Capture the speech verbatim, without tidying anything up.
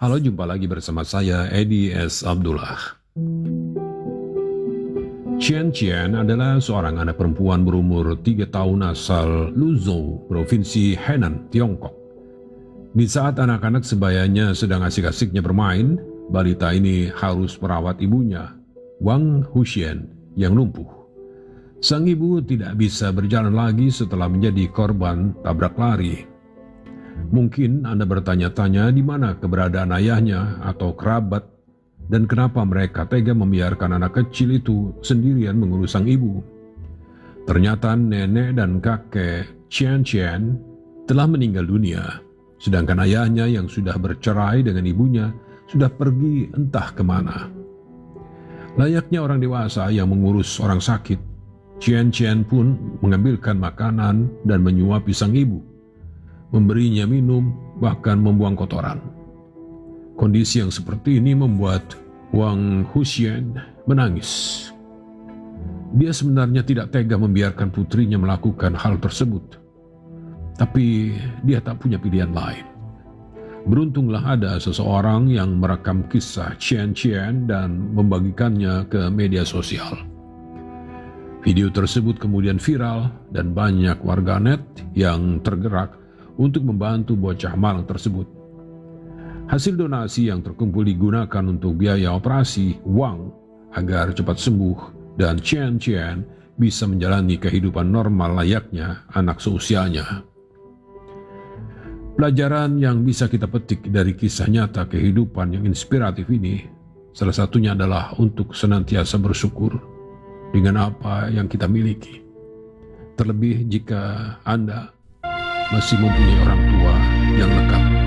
Halo, jumpa lagi bersama saya, Edi S. Abdullah. Qian Qian adalah seorang anak perempuan berumur tiga tahun asal Luzhou, Provinsi Henan, Tiongkok. Di saat anak-anak sebayanya sedang asik-asiknya bermain, balita ini harus merawat ibunya, Wang Huxian, yang lumpuh. Sang ibu tidak bisa berjalan lagi setelah menjadi korban tabrak lari. Mungkin Anda bertanya-tanya di mana keberadaan ayahnya atau kerabat dan kenapa mereka tega membiarkan anak kecil itu sendirian mengurus sang ibu. Ternyata nenek dan kakek Qian Qian telah meninggal dunia, sedangkan ayahnya yang sudah bercerai dengan ibunya sudah pergi entah kemana. Layaknya orang dewasa yang mengurus orang sakit, Qian Qian pun mengambilkan makanan dan menyuapi sang ibu, memberinya minum, bahkan membuang kotoran. Kondisi yang seperti ini membuat Wang Huxian menangis. Dia sebenarnya tidak tega membiarkan putrinya melakukan hal tersebut. Tapi dia tak punya pilihan lain. Beruntunglah ada seseorang yang merekam kisah Qian Qian dan membagikannya ke media sosial. Video tersebut kemudian viral dan banyak warganet yang tergerak untuk membantu bocah malang tersebut. Hasil donasi yang terkumpul digunakan untuk biaya operasi Wang agar cepat sembuh dan Qian Qian bisa menjalani kehidupan normal layaknya anak seusianya. Pelajaran yang bisa kita petik dari kisah nyata kehidupan yang inspiratif ini, salah satunya adalah untuk senantiasa bersyukur dengan apa yang kita miliki. Terlebih jika Anda masih mempunyai orang tua yang lengkap.